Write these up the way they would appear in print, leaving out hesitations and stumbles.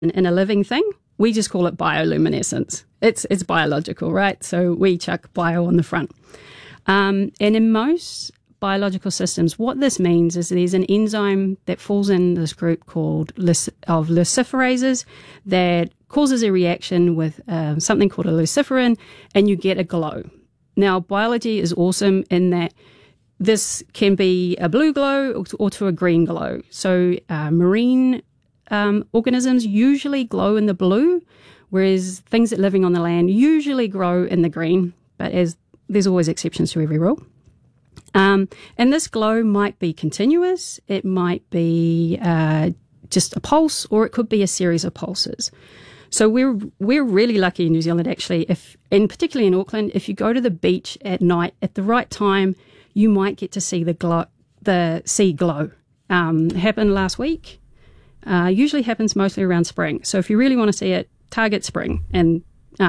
in a living thing, we just call it bioluminescence. It's biological, right? So we chuck bio on the front. And in most biological systems, what this means is there's an enzyme that falls in this group called of luciferases that causes a reaction with something called a luciferin, and you get a glow. Now, biology is awesome in that this can be a blue glow or to a green glow. So marine organisms usually glow in the blue, whereas things that are living on the land usually grow in the green, but there's always exceptions to every rule. And this glow might be continuous, it might be just a pulse, or it could be a series of pulses. So we're really lucky in New Zealand, actually, and particularly in Auckland, if you go to the beach at night at the right time, you might get to see the sea glow. Happened last week. Usually happens mostly around spring. So if you really want to see it, target spring. And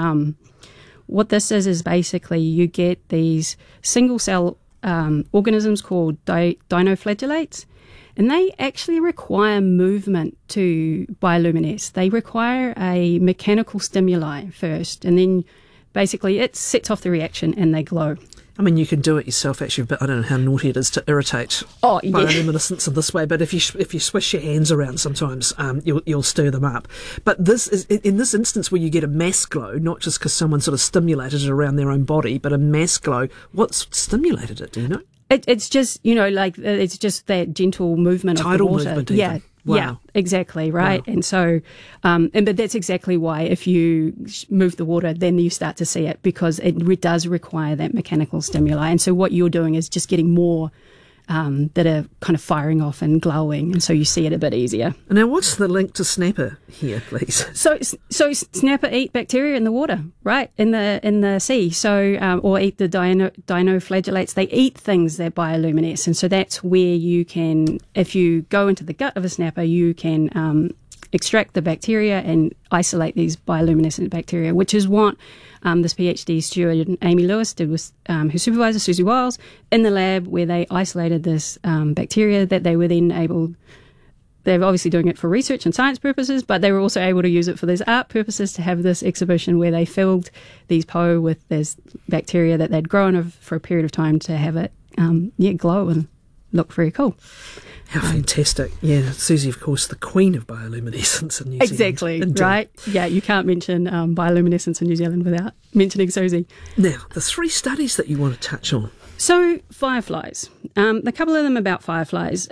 what this is basically you get these single cell organisms called dinoflagellates, and they actually require movement to bioluminesce. They require a mechanical stimuli first, and then basically it sets off the reaction and they glow. I mean, you can do it yourself, actually, but I don't know how naughty it is to irritate bioluminescence in this way. But if you swish your hands around, sometimes you'll stir them up. But this is in this instance where you get a mass glow, not just because someone sort of stimulated it around their own body, but a mass glow. What's stimulated it? Do you know? It's just it's just that gentle movement tidal of the water. Movement even. Yeah. Wow. Yeah, exactly, right. Wow. And so, but that's exactly why if you move the water, then you start to see it, because it does require that mechanical stimuli. And so what you're doing is just getting more that are kind of firing off and glowing, and so you see it a bit easier. Now, what's the link to snapper here, please? So snapper eat bacteria in the water, right, in the sea. So or eat the dinoflagellates. They eat things that bioluminesce, and so that's where you can, if you go into the gut of a snapper, you can extract the bacteria and isolate these bioluminescent bacteria, which is what this PhD student Amy Lewis did with her supervisor Susie Wiles in the lab, where they isolated this bacteria that they were then able. They're obviously doing it for research and science purposes, but they were also able to use it for these art purposes, to have this exhibition where they filled these po with this bacteria that they'd grown for a period of time to have it glow and look very cool. How fantastic. Yeah, Susie, of course, the queen of bioluminescence in New Zealand. Exactly, right? Yeah, you can't mention bioluminescence in New Zealand without mentioning Susie. Now, the 3 studies that you want to touch on. So, fireflies. A couple of them about fireflies.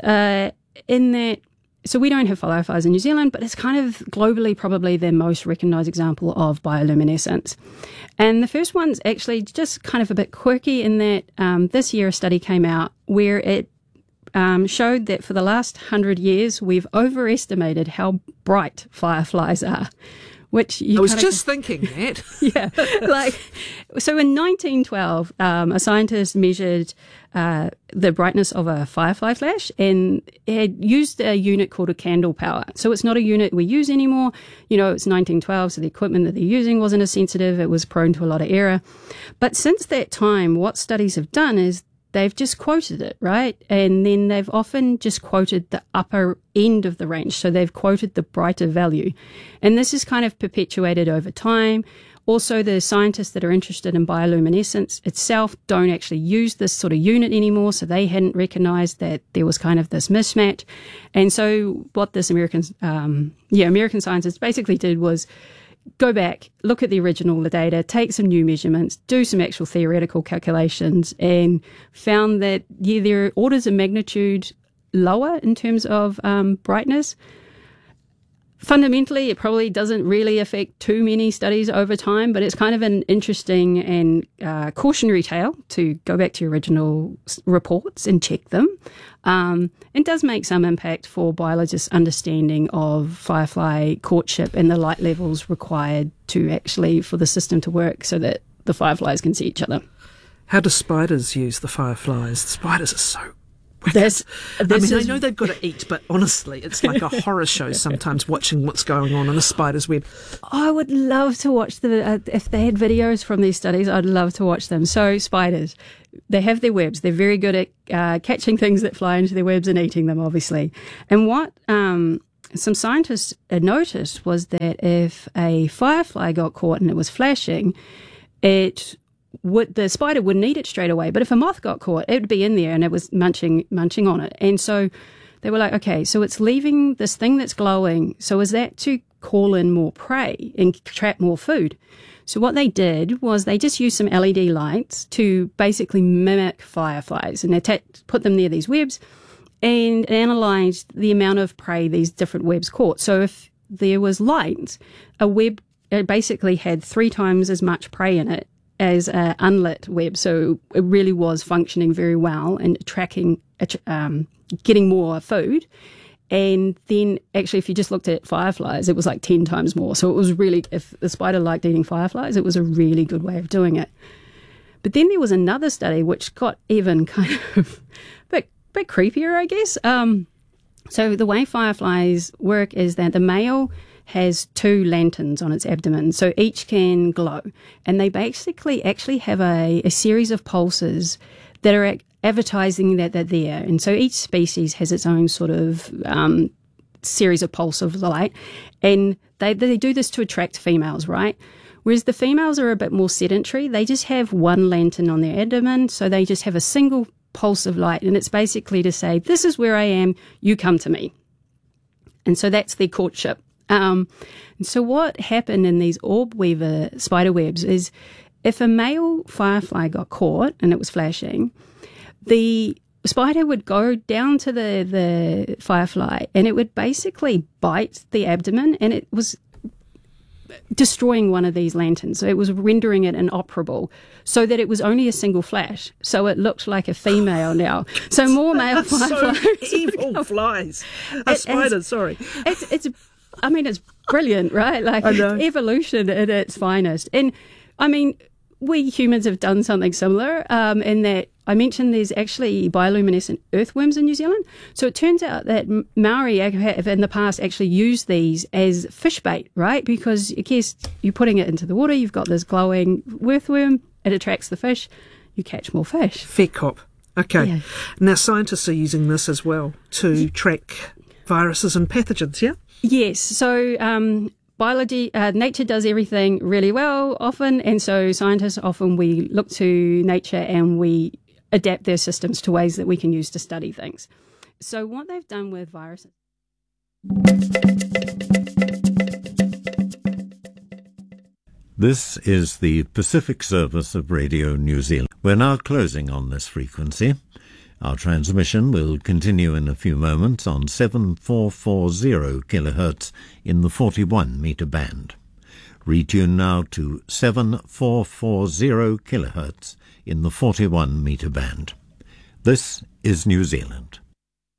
In that, so we don't have fireflies in New Zealand, but it's kind of globally probably the most recognised example of bioluminescence. And the first one's actually just kind of a bit quirky in that this year a study came out where it showed that for the last 100 years, we've overestimated how bright fireflies are. Which I was just thinking that. Yeah. So in 1912, a scientist measured the brightness of a firefly flash and had used a unit called a candle power. So it's not a unit we use anymore. It's 1912, so the equipment that they're using wasn't as sensitive. It was prone to a lot of error. But since that time, what studies have done is they've just quoted it, right? And then they've often just quoted the upper end of the range. So they've quoted the brighter value. And this is kind of perpetuated over time. Also, the scientists that are interested in bioluminescence itself don't actually use this sort of unit anymore. So they hadn't recognized that there was kind of this mismatch. And so what this American scientists basically did was go back, look at the original data, take some new measurements, do some actual theoretical calculations, and found that, there are orders of magnitude lower in terms of brightness. Fundamentally, it probably doesn't really affect too many studies over time, but it's kind of an interesting and cautionary tale to go back to your original reports and check them. It does make some impact for biologists' understanding of firefly courtship and the light levels required to actually for the system to work so that the fireflies can see each other. How do spiders use the fireflies? The spiders are so I know they've got to eat, but honestly, it's like a horror show sometimes watching what's going on in a spider's web. I would love to watch if they had videos from these studies, I'd love to watch them. So spiders, they have their webs. They're very good at catching things that fly into their webs and eating them, obviously. And what some scientists noticed was that if a firefly got caught and it was flashing, the spider wouldn't eat it straight away. But if a moth got caught, it would be in there and it was munching on it. And so they were like, okay, so it's leaving this thing that's glowing. So is that to call in more prey and trap more food? So what they did was they just used some LED lights to basically mimic fireflies, and they put them near these webs and analysed the amount of prey these different webs caught. So if there was light, a web basically had 3 times as much prey in it as an unlit web. So it really was functioning very well and tracking, getting more food. And then actually, if you just looked at fireflies, it was like 10 times more. So it was really, if the spider liked eating fireflies, it was a really good way of doing it. But then there was another study which got even kind of a bit creepier, I guess. So the way fireflies work is that the male has 2 lanterns on its abdomen, so each can glow. And they basically actually have a series of pulses that are advertising that they're there. And so each species has its own sort of series of pulse of light. And they do this to attract females, right? Whereas the females are a bit more sedentary. They just have 1 lantern on their abdomen, so they just have a single pulse of light. And it's basically to say, this is where I am, you come to me. And so that's their courtship. And so what happened in these orb weaver spider webs is if a male firefly got caught and it was flashing, the spider would go down to the firefly and it would basically bite the abdomen, and it was destroying one of these lanterns. So it was rendering it inoperable so that it was only a single flash. So it looked like a female now. So more male fireflies. So evil flies. Spiders, sorry. It's brilliant, right? Like evolution at its finest. And I mean, we humans have done something similar in that I mentioned there's actually bioluminescent earthworms in New Zealand. So it turns out that Maori have in the past actually used these as fish bait, right? Because I guess you're putting it into the water, you've got this glowing earthworm, it attracts the fish, you catch more fish. Fair cop. Okay. Yeah. Now scientists are using this as well to track viruses and pathogens, yeah? Yes. So biology, nature does everything really well often, and so scientists often, we look to nature and we adapt their systems to ways that we can use to study things. So what they've done with viruses. This is the Pacific Service of Radio New Zealand. We're now closing on this frequency. Our transmission will continue in a few moments on 7440 kHz in the 41 metre band. Retune now to 7440 kHz in the 41 metre band. This is New Zealand.